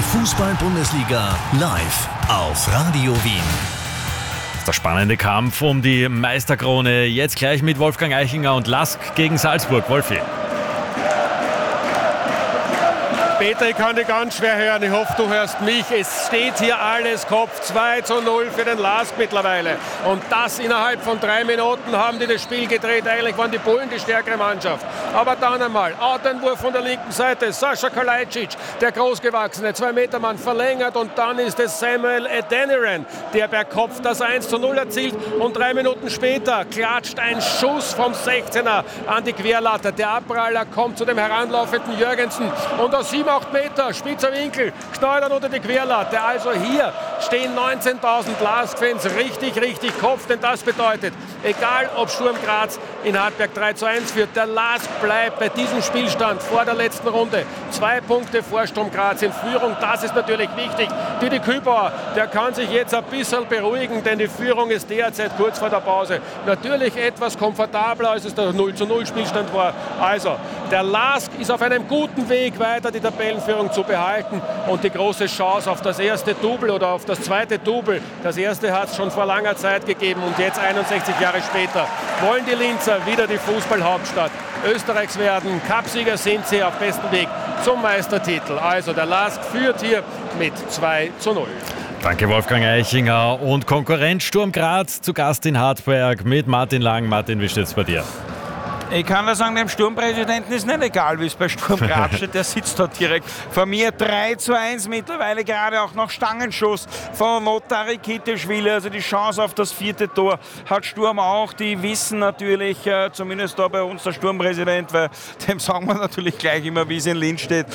Fußball-Bundesliga live auf Radio Wien. Der spannende Kampf um die Meisterkrone. Jetzt gleich mit Wolfgang Eichinger und Lask gegen Salzburg. Wolfi. Peter, ich kann dich ganz schwer hören. Ich hoffe, du hörst mich. Es steht hier alles Kopf. 2:0 für den Lask mittlerweile. Und das innerhalb von 3 Minuten haben die das Spiel gedreht. Eigentlich waren die Bullen die stärkere Mannschaft. Aber dann einmal, Outeinwurf von der linken Seite. Sascha Kalajdzic, der großgewachsene 2-Meter-Mann, verlängert. Und dann ist es Samuel Adeniran, der per Kopf das 1:0 erzielt. Und 3 Minuten später klatscht ein Schuss vom 16er an die Querlatte. Der Abpraller kommt zu dem heranlaufenden Jürgensen. Und aus 7-8 Meter, spitzer Winkel, knallt unter die Querlatte. Also hier stehen 19.000 Lask-Fans richtig Kopf, denn das bedeutet, egal ob Sturm Graz in Hartberg 3:1 führt, der Lask bleibt bei diesem Spielstand vor der letzten Runde 2 Punkte vor Sturm Graz in Führung. Das ist natürlich wichtig. Didi Kübauer, der kann sich jetzt ein bisschen beruhigen, denn die Führung ist derzeit kurz vor der Pause natürlich etwas komfortabler, als es der 0:0 Spielstand war. Also, der Lask ist auf einem guten Weg, weiter die Tabellenführung zu behalten und die große Chance auf das erste Double oder auf das zweite Double. Das erste hat es schon vor langer Zeit gegeben und jetzt 61 Jahre später wollen die Linzer wieder die Fußballhauptstadt Österreichs werden. Cupsieger sind sie, auf bestem Weg zum Meistertitel. Also der Lask führt hier mit 2:0. Danke Wolfgang Eichinger. Und Konkurrent Sturm Graz zu Gast in Hartberg mit Martin Lang. Martin, wie steht's bei dir? Ich kann nur sagen, dem Sturmpräsidenten ist nicht egal, wie es bei Sturm Graz steht. Der sitzt dort direkt vor mir. 3:1 mittlerweile, gerade auch noch Stangenschuss von Notari Kiteschwili. Also die Chance auf das 4. Tor hat Sturm auch. Die wissen natürlich, zumindest da bei uns der Sturmpräsident, weil dem sagen wir natürlich gleich immer, wie es in Linz steht,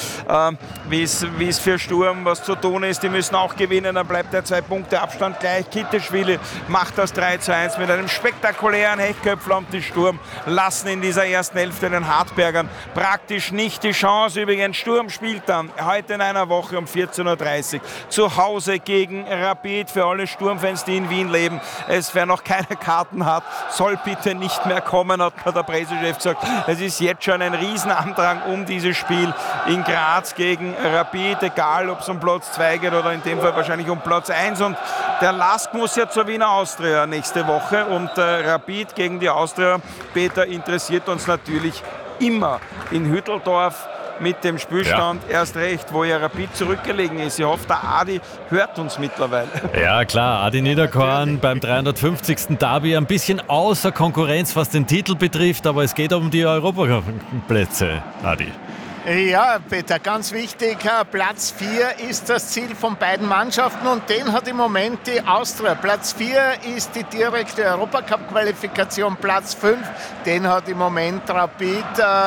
wie es für Sturm was zu tun ist. Die müssen auch gewinnen, dann bleibt der 2 Punkte Abstand gleich. Kiteschwili macht das 3:1 mit einem spektakulären Hechtköpfler und die Sturm lassen in dieser ersten Hälfte den Hartbergern praktisch nicht die Chance. Übrigens, Sturm spielt dann heute in einer Woche um 14:30 Uhr zu Hause gegen Rapid. Für alle Sturmfans, die in Wien leben, wer noch keine Karten hat, soll bitte nicht mehr kommen, hat mir der Pressechef gesagt. Es ist jetzt schon ein Riesenandrang um dieses Spiel in Graz gegen Rapid, egal ob es um Platz 2 geht oder in dem Fall wahrscheinlich um Platz 1. Und der Lask muss ja zur Wiener Austria nächste Woche und Rapid gegen die Austria. Peter, interessiert uns natürlich immer in Hütteldorf mit dem Spielstand, erst recht, wo ja Rapid zurückgelegen ist. Ich hoffe, der Adi hört uns mittlerweile. Ja klar, Adi Niederkorn beim 350. Derby ein bisschen außer Konkurrenz, was den Titel betrifft, aber es geht um die Europaplätze, Adi. Ja, Peter, ganz wichtig, Platz 4 ist das Ziel von beiden Mannschaften und den hat im Moment die Austria. Platz 4 ist die direkte Europacup-Qualifikation, Platz 5, den hat im Moment Rapid,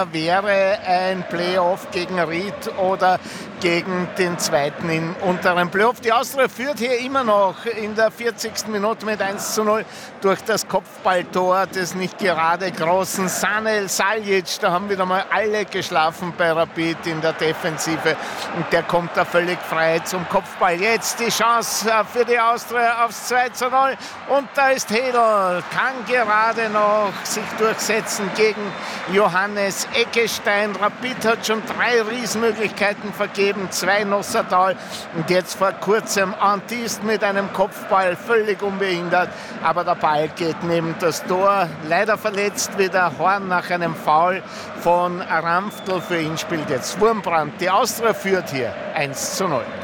wäre ein Playoff gegen Ried oder gegen den zweiten im unteren Playoff. Die Austria führt hier immer noch in der 40. Minute mit 1:0 durch das Kopfballtor des nicht gerade großen Sanel Saljic. Da haben wieder mal alle geschlafen bei Rapid in der Defensive und der kommt da völlig frei zum Kopfball. Jetzt die Chance für die Austria aufs 2:0 und da ist Hedl, kann gerade noch sich durchsetzen gegen Johannes Eggestein. Rapid hat schon 3 Riesenmöglichkeiten vergeben, 2 Nossertal und jetzt vor kurzem Antist mit einem Kopfball, völlig unbehindert, aber der Ball geht neben das Tor. Leider verletzt wieder Horn nach einem Foul von Ramftl. Für ihn spielt jetzt Wurmbrand. Die Austria führt hier 1:0.